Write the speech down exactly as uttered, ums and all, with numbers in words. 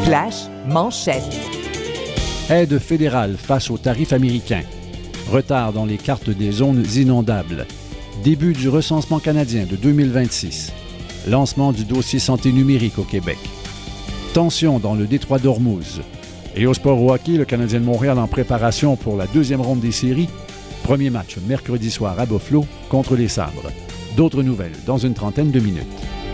Flash manchette. Aide fédérale face aux tarifs américains. Retard dans les cartes des zones inondables. Début du recensement canadien de deux mille vingt-six. Lancement du dossier santé numérique au Québec. Tension dans le détroit d'Ormuz. Et au sport au hockey, le Canadien de Montréal en préparation pour la deuxième ronde des séries. Premier match mercredi soir à Buffalo contre les Sabres. D'autres nouvelles dans une trentaine de minutes.